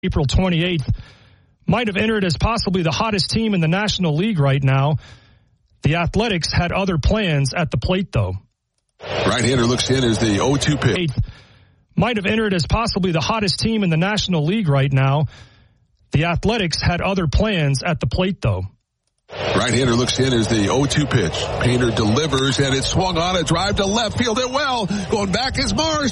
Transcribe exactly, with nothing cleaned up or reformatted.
April twenty-eighth, might have entered as possibly the hottest team in the National League right now. The Athletics had other plans at the plate, though. Right-hander looks in as the oh two pitch. Might have entered as possibly the hottest team in the National League right now. The Athletics had other plans at the plate, though. Right-hander looks in as the oh two pitch. Painter delivers, and it's swung on a drive to left field. It well. Going back is Mars.